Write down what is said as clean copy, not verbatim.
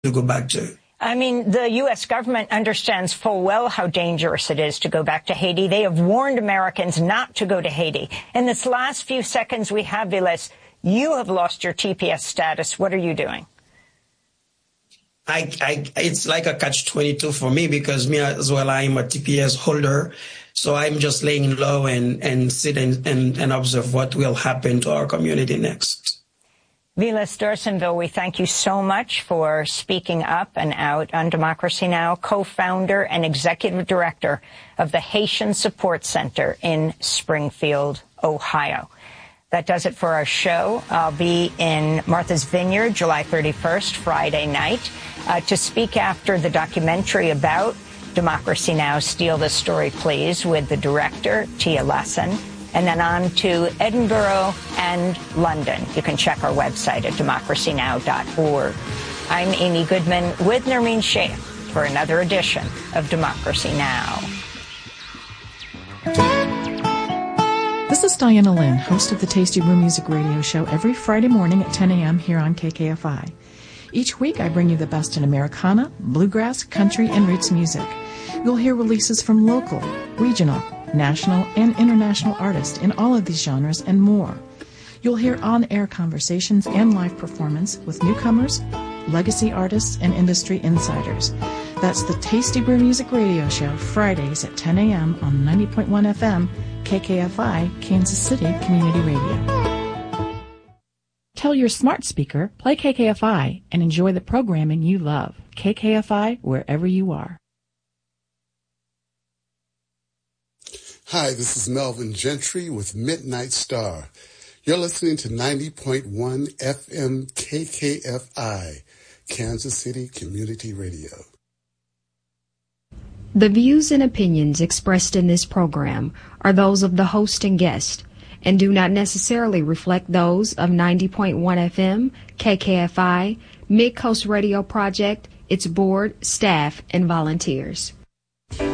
to go back to. I mean, the U.S. government understands full well how dangerous it is to go back to Haiti. They have warned Americans not to go to Haiti. In this last few seconds we have, Vilas, you have lost your TPS status. What are you doing? It's like a catch-22 for me because me as well, I am a TPS holder. So I'm just laying low and sit and observe what will happen to our community next. Vilas D'Orsonville, we thank you so much for speaking up and out on Democracy Now!, co-founder and executive director of the Haitian Support Center in Springfield, Ohio. That does it for our show. I'll be in Martha's Vineyard July 31st, Friday night, to speak after the documentary about Democracy Now!, Steal This Story, Please, with the director, Tia Lassen, and then on to Edinburgh and London. You can check our website at democracynow.org. I'm Amy Goodman with Nermeen Sheikh for another edition of Democracy Now! This is Diana Lynn, host of the Tasty Brew Music Radio Show every Friday morning at 10 a.m. here on KKFI. Each week I bring you the best in Americana, bluegrass, country, and roots music. You'll hear releases from local, regional, national, and international artists in all of these genres and more. You'll hear on-air conversations and live performance with newcomers, legacy artists, and industry insiders. That's the Tasty Brew Music Radio Show, Fridays at 10 a.m. on 90.1 FM, KKFI, Kansas City Community Radio. Tell your smart speaker, play KKFI, and enjoy the programming you love. KKFI, wherever you are. Hi, this is Melvin Gentry with Midnight Star. You're listening to 90.1 FM KKFI, Kansas City Community Radio. The views and opinions expressed in this program are those of the host and guest and do not necessarily reflect those of 90.1 FM, KKFI, Mid-Coast Radio Project, its board, staff, and volunteers.